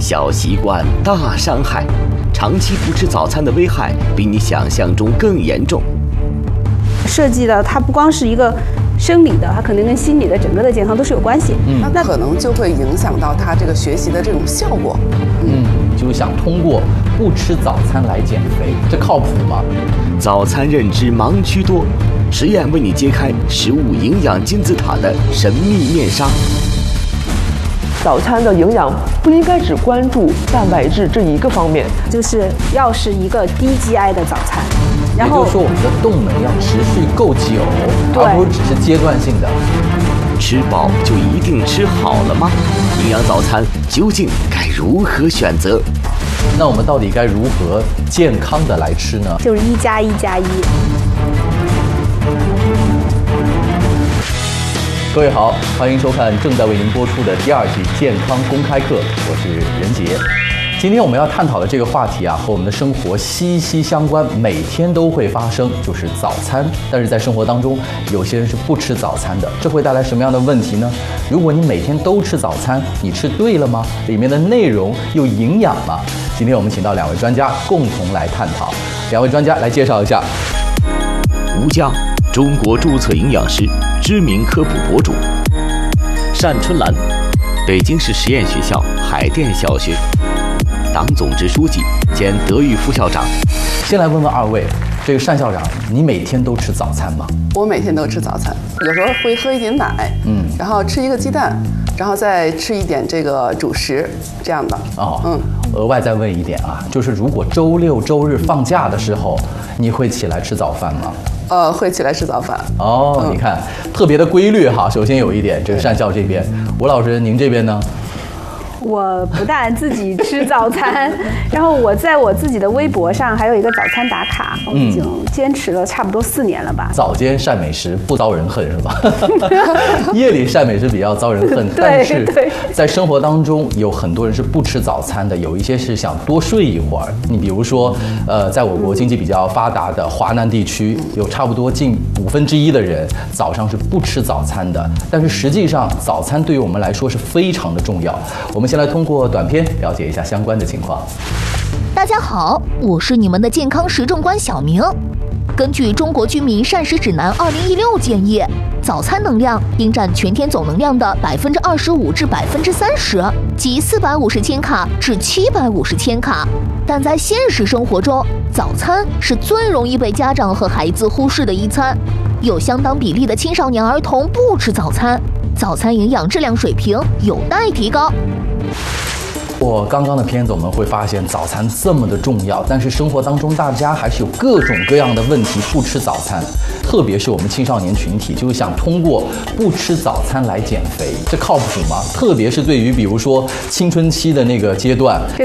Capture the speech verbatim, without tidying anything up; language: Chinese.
小习惯大伤害，长期不吃早餐的危害比你想象中更严重。 设计的它不光是一个生理的，它可能跟心理的整个的健康都是有关系。 嗯，那可能就会影响到他这个学习的这种效果。 嗯，就是想通过不吃早餐来减肥，这靠谱吗？ 早餐认知盲区多，实验为你揭开食物营养金字塔的神秘面纱。 早餐的营养不应该只关注蛋白质这一个方面， 就是要是一个低 G I 的早餐。 也就是说，我们的动能要持续够久，而不是只是阶段性的。 吃饱就一定吃好了吗？营养早餐究竟该如何选择？ 那我们到底该如何健康的来吃呢？ 就是一加一加一。 各位好，欢迎收看正在为您播出的第二季健康公开课，我是任杰。今天我们要探讨的这个话题啊，和我们的生活息息相关，每天都会发生，就是早餐。但是在生活当中，有些人是不吃早餐的，这会带来什么样的问题呢？如果你每天都吃早餐，你吃对了吗？里面的内容又营养吗？今天我们请到两位专家共同来探讨。两位专家来介绍一下。 吴佳，中国注册营养师，知名科普博主。单春兰，北京市实验学校海淀小学党总支书记兼德育副校长。 先来问问二位，这个单校长，你每天都吃早餐吗？ 我每天都吃早餐，有时候会喝一点奶，嗯，然后吃一个鸡蛋，然后再吃一点这个主食，这样的。 哦，嗯。额外再问一点啊，就是如果周六周日放假的时候，你会起来吃早饭吗？ 呃，会起来吃早饭。 哦，嗯、你看，特别的规律哈。首先有一点，这个单校这边，吴老师，您这边呢？ 我不但自己吃早餐，然后我在我自己的微博上还有一个早餐打卡，我已经坚持了差不多四年了吧。 早间晒美食不遭人恨是吧？夜里晒美食比较遭人恨，但是在生活当中有很多人是不吃早餐的，有一些是想多睡一会儿。你比如说，呃，在我国经济比较发达的华南地区，有差不多近五分之一的人早上是不吃早餐的。但是实际上，早餐对于我们来说是非常的重要。我们先来通过短片了解一下相关的情况。 大家好，我是你们的健康时政官小明。根据《中国居民膳食指南》二零一六建议，早餐能量应占全天总能量的百分之二十五至百分之三十，即四百五十千卡至七百五十千卡。但在现实生活中，早餐是最容易被家长和孩子忽视的一餐，有相当比例的青少年儿童不吃早餐。早餐营养质量水平有待提高。 我刚刚的片子我们会发现早餐这么的重要，但是生活当中大家还是有各种各样的问题不吃早餐，特别是我们青少年群体，就是想通过不吃早餐来减肥，这靠谱吗？特别是对于比如说青春期的那个阶段。